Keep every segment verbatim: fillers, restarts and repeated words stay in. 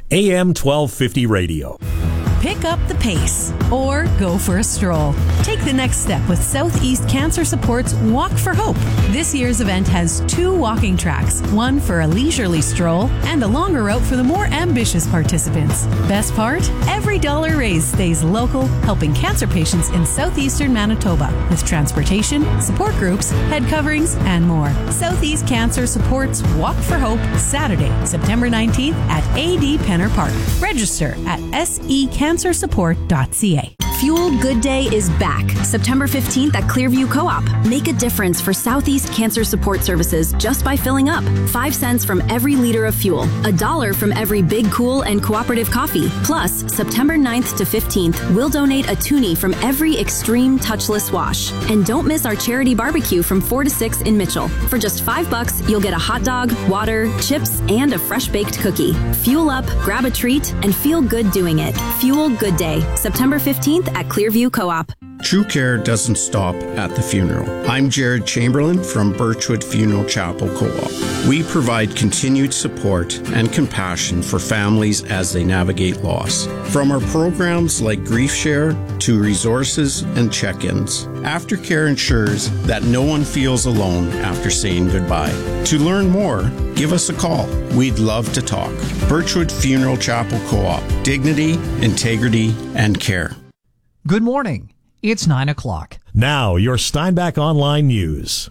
A M twelve fifty radio. Pick up the pace or go for a stroll. Take the next step with Southeast Cancer Support's Walk for Hope. This year's event has two walking tracks, one for a leisurely stroll and a longer route for the more ambitious participants. Best part? Every dollar raised stays local, helping cancer patients in southeastern Manitoba with transportation, support groups, head coverings, and more. Southeast Cancer Support's Walk for Hope, Saturday, September nineteenth at A D Penner Park. Register at s e cancer support dot c a. Fuel Good Day is back, September fifteenth at Clearview Co-op. Make a difference for Southeast Cancer Support Services just by filling up. Five cents from every liter of fuel. A dollar from every Big Cool and Cooperative coffee. Plus, September ninth to fifteenth, we'll donate a toonie from every Extreme Touchless wash. And don't miss our charity barbecue from four to six in Mitchell. For just five bucks, you'll get a hot dog, water, chips, and a fresh baked cookie. Fuel up, grab a treat, and feel good doing it. Fuel Good Day, September fifteenth at Clearview Co-op. True care doesn't stop at the funeral. I'm Jared Chamberlain from Birchwood Funeral Chapel Co-op. We provide continued support and compassion for families as they navigate loss. From our programs like Grief Share to resources and check-ins, Aftercare ensures that no one feels alone after saying goodbye. To learn more, give us a call. We'd love to talk. Birchwood Funeral Chapel Co-op. Dignity, integrity, and care. Good morning. It's nine o'clock. Now, your Steinbach Online News.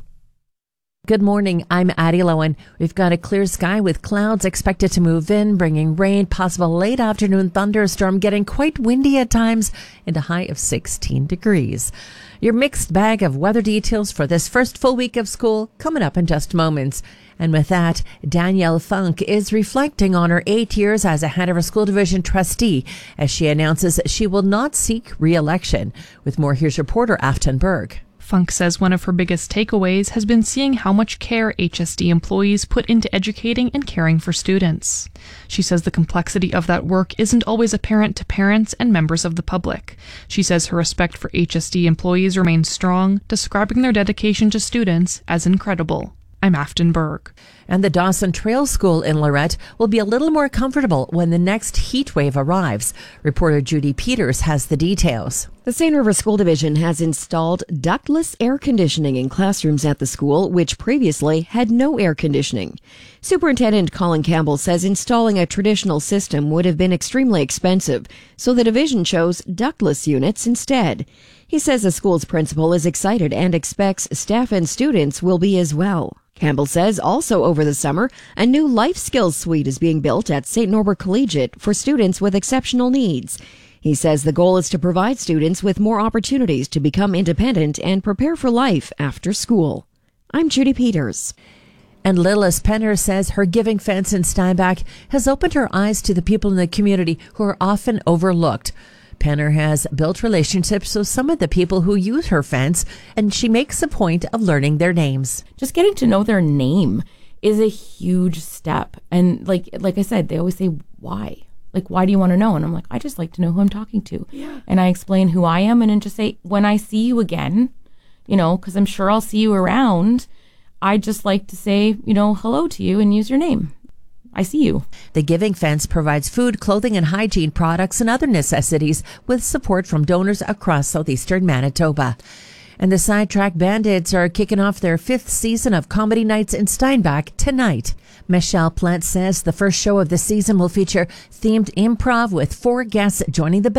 Good morning. I'm Addie Lowen. We've got a clear sky with clouds expected to move in, bringing rain, possible late afternoon thunderstorm, getting quite windy at times, and a high of sixteen degrees. Your mixed bag of weather details for this first full week of school coming up in just moments. And with that, Danielle Funk is reflecting on her eight years as a Hanover School Division trustee as she announces she will not seek re-election. With more, here's reporter Afton Berg. Funk says one of her biggest takeaways has been seeing how much care H S D employees put into educating and caring for students. She says the complexity of that work isn't always apparent to parents and members of the public. She says her respect for H S D employees remains strong, describing their dedication to students as incredible. I'm Afton Berg. And the Dawson Trail School in Lorette will be a little more comfortable when the next heat wave arrives. Reporter Judy Peters has the details. The Saint River School Division has installed ductless air conditioning in classrooms at the school, which previously had no air conditioning. Superintendent Colin Campbell says installing a traditional system would have been extremely expensive, so the division chose ductless units instead. He says the school's principal is excited and expects staff and students will be as well. Campbell says also over the summer, a new life skills suite is being built at Saint Norbert Collegiate for students with exceptional needs. He says the goal is to provide students with more opportunities to become independent and prepare for life after school. I'm Judy Peters. And Lillis Penner says her giving fence in Steinbach has opened her eyes to the people in the community who are often overlooked. Penner has built relationships with some of the people who use her fence, and she makes a point of learning their names. Just getting to know their name is a huge step. And like like I said, they always say, why? Like, why do you want to know? And I'm like, I just like to know who I'm talking to. Yeah. And I explain who I am and then just say, when I see you again, you know, because I'm sure I'll see you around, I just like to say, you know, hello to you and use your name. I see you. The Giving Fence provides food, clothing, and hygiene products and other necessities with support from donors across southeastern Manitoba. And the Sidetrack Bandits are kicking off their fifth season of Comedy Nights in Steinbach tonight. Michelle Plant says the first show of the season will feature themed improv with four guests joining the